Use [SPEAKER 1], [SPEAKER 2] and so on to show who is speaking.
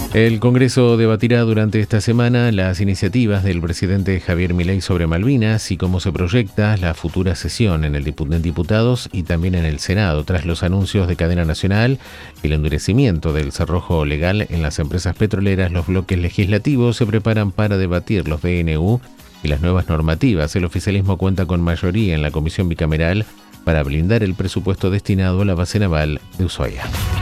[SPEAKER 1] El Congreso debatirá durante esta semana las iniciativas del presidente Javier Milei sobre Malvinas y cómo se proyecta la futura sesión en diputados y también en el Senado, tras los anuncios de cadena nacional y el endurecimiento del cerrojo legal en las empresas petroleras. Los bloques legislativos se preparan para debatir los DNU y las nuevas normativas. El oficialismo cuenta con mayoría en la comisión bicameral para blindar el presupuesto destinado a la base naval de Ushuaia.